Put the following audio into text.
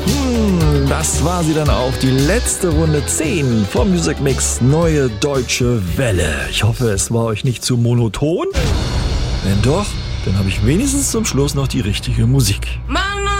Das war sie dann auch, die letzte Runde 10 vom Music Mix Neue Deutsche Welle. Ich hoffe, es war euch nicht zu monoton. Wenn doch, dann habe ich wenigstens zum Schluss noch die richtige Musik.